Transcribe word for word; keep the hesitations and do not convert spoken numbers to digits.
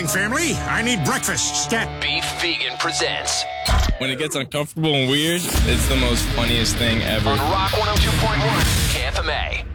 morning, family. I need breakfast. Stat. Beef Vegan presents. When it gets uncomfortable and weird, it's the most funniest thing ever. On Rock one oh two point one, K F M A.